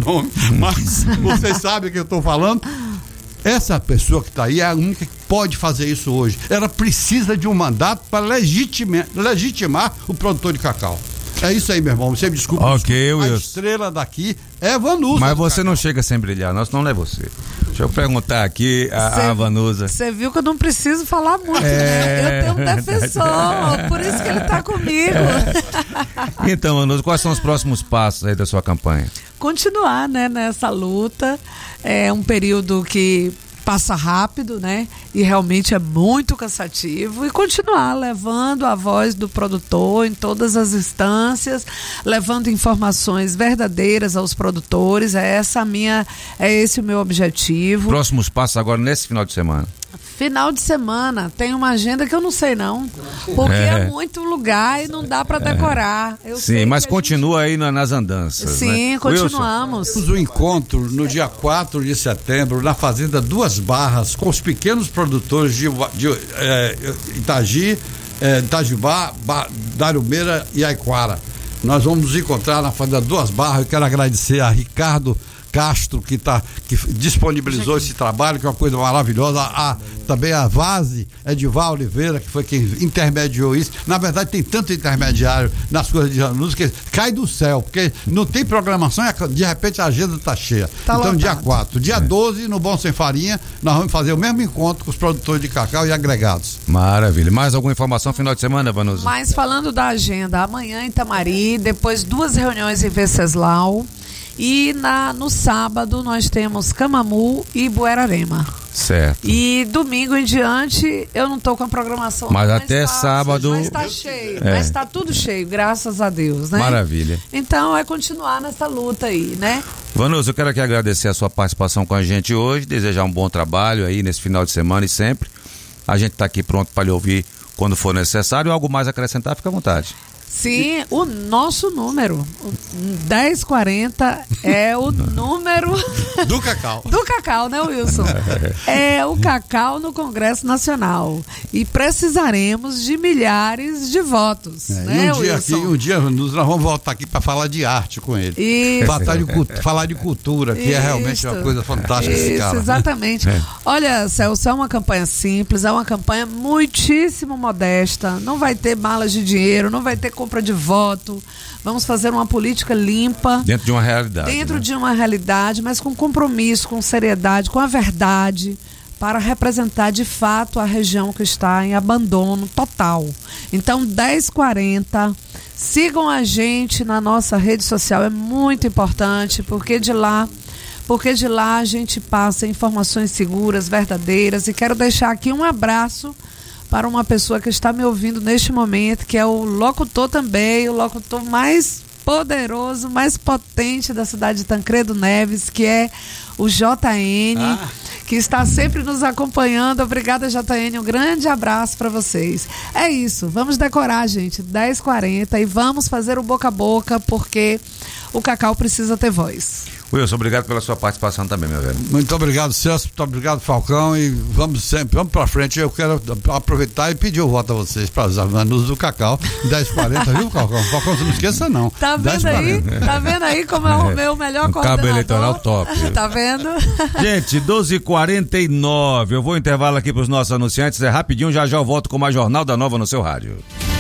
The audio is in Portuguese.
nome, mas vocês sabem o que eu estou falando. Essa pessoa que está aí é a única que pode fazer isso hoje. Ela precisa de um mandato para legitimar o produtor de cacau. É isso aí, meu irmão. Você me desculpa. Ok, A Wilson. estrela daqui é Vanusa. Mas você não chega sem brilhar, não é você. Deixa eu perguntar aqui a Vanusa. Você viu que eu não preciso falar muito, né? Eu tenho um defensor, por isso que ele tá comigo. Então, Vanusa, quais são os próximos passos aí da sua campanha? Continuar, né, nessa luta. É um período que passa rápido, né? E realmente é muito cansativo. E continuar levando a voz do produtor em todas as instâncias, levando informações verdadeiras aos produtores. É esse o meu objetivo. Próximos passos agora nesse final de semana. Final de semana, tem uma agenda que eu não sei não, porque é muito lugar e não dá para decorar. Sim, mas continua aí nas andanças. Sim, né? Continuamos. Temos um encontro no dia 4 de setembro na Fazenda Duas Barras com os pequenos produtores de Itagi, Itajubá, Darumeira e Aiquara. Nós vamos nos encontrar na Fazenda Duas Barras. Eu quero agradecer a Ricardo Castro, que disponibilizou esse trabalho, que é uma coisa maravilhosa. Também a Vase, Edival Oliveira, que foi quem intermediou isso. Na verdade, tem tanto intermediário nas coisas de Vanusa que cai do céu, porque não tem programação e de repente a agenda está cheia. Então, lotado. Dia 4. Dia 12, no Bom Sem Farinha, nós vamos fazer o mesmo encontro com os produtores de cacau e agregados. Maravilha. Mais alguma informação final de semana, Vanusa? Mas falando da agenda, amanhã em Itamari, depois 2 reuniões em Venceslau. E no sábado nós temos Camamu e Buerarema. Certo. E domingo em diante eu não estou com a programação. Mas até sábado. Mas está cheio, mas está tudo cheio, graças a Deus, né? Maravilha. Então é continuar nessa luta aí, né? Vanusa, eu quero aqui agradecer a sua participação com a gente hoje, desejar um bom trabalho aí nesse final de semana e sempre. A gente está aqui pronto para lhe ouvir quando for necessário. Algo mais a acrescentar, fica à vontade. Sim, o nosso número, 1040 é o número do cacau. Do cacau, né, Wilson? É o cacau no Congresso Nacional. E precisaremos de milhares de votos, né, Wilson? Um dia nós vamos voltar aqui para falar de arte com ele. Isso. Falar de cultura, que é realmente uma coisa fantástica esse cara. Exatamente. Olha, Celso, é uma campanha simples, é uma campanha muitíssimo modesta. Não vai ter malas de dinheiro, não vai ter compra de voto. Vamos fazer uma política limpa. Dentro de uma realidade. Dentro de uma realidade, mas com compromisso, com seriedade, com a verdade, para representar de fato a região que está em abandono total. Então, 1040, sigam a gente na nossa rede social, é muito importante, porque de lá a gente passa informações seguras, verdadeiras, e quero deixar aqui um abraço para uma pessoa que está me ouvindo neste momento, que é o locutor também, o locutor mais poderoso, mais potente da cidade de Tancredo Neves, que é o JN, que está sempre nos acompanhando. Obrigada, JN, um grande abraço para vocês. É isso, vamos decorar, gente, 10h40 e vamos fazer o boca a boca, porque o cacau precisa ter voz. Wilson, obrigado pela sua participação também, meu velho. Muito obrigado, Celso, muito obrigado, Falcão, e vamos pra frente. Eu quero aproveitar e pedir o voto a vocês para os Vanusa do cacau, 10h40, viu, Falcão? Falcão, você não esqueça não. Tá vendo aí? Tá vendo aí como é o meu melhor coordenador? Cabo eleitoral top. Tá vendo? Gente, 12h49, eu vou intervalo aqui para os nossos anunciantes, é rapidinho, já eu volto com mais Jornal da Nova no seu rádio.